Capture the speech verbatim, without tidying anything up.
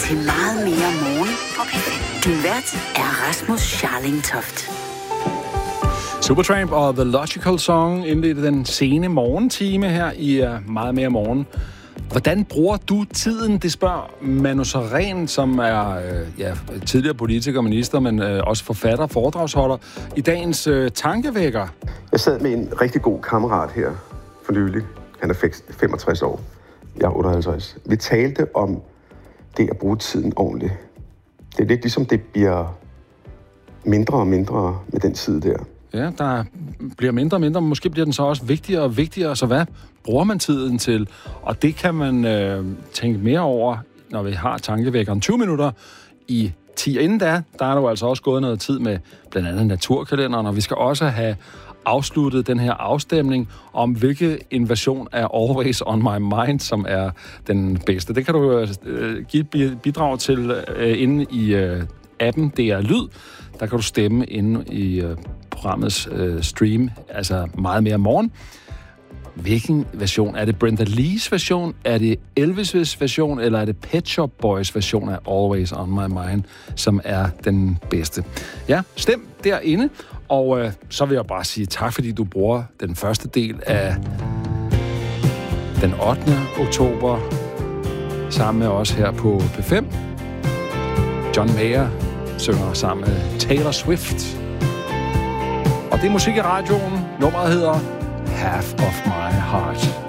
til Meget mere morgen på P fem. Din vært er Rasmus Scharling Toft. Supertramp og The Logical Song indledte den sene morgentime her i uh, Meget mere morgen. Hvordan bruger du tiden? Det spørger Manu Sareen, som er øh, ja, tidligere politiker og minister, men øh, også forfatter og foredragsholder i dagens øh, tankevækker. Jeg sad med en rigtig god kammerat her for nylig. Han er femogtres år. Jeg er otteoghalvtreds. Vi talte om det at bruge tiden ordentligt. Det er lidt ligesom det bliver mindre og mindre med den tid der. Ja, der bliver mindre og mindre, men måske bliver den så også vigtigere og vigtigere. Så hvad bruger man tiden til? Og det kan man øh, tænke mere over, når vi har tankevækkeren tyve minutter i ti. Og inden da, der er der jo altså også gået noget tid med blandt andet naturkalenderen, og vi skal også have afsluttet den her afstemning om, hvilke inversion af Always on My Mind, som er den bedste. Det kan du øh, give et bidrag til øh, inde i øh, appen D R Lyd. Der kan du stemme inde i øh, programmets øh, stream, altså Meget mere morgen. Hvilken version? Er det Brenda Lees version? Er det Elvis' version? Eller er det Pet Shop Boys version af Always on My Mind, som er den bedste? Ja, stem derinde. Og øh, så vil jeg bare sige tak, fordi du bruger den første del af den ottende oktober sammen med os her på P fem. John Mayer synger sammen med Taylor Swift. Og det er musik i radioen. Nummeret hedder Half of My Heart.